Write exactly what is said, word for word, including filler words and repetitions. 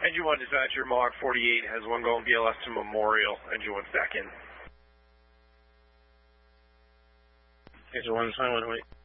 Engine one dispatcher, Mohawk forty-eight has one going B L S to Memorial. Engine one's back in. Engine one's fine, wait.